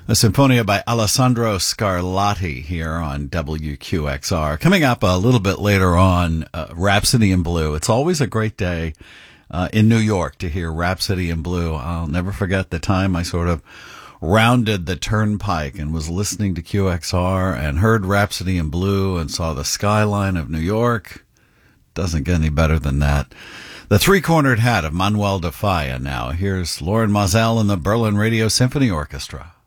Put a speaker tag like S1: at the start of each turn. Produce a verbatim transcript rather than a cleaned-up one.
S1: A Sinfonia by Alessandro Scarlatti here on W Q X R. Coming up a little bit later on, uh, Rhapsody in Blue. It's always a great day uh, in New York to hear Rhapsody in Blue. I'll never forget the time I sort of rounded the turnpike and was listening to Q X R and heard Rhapsody in Blue and saw the skyline of New York. Doesn't get any better than that. The Three-Cornered Hat of Manuel de Falla now. Here's Loren Moselle and the Berlin Radio Symphony Orchestra.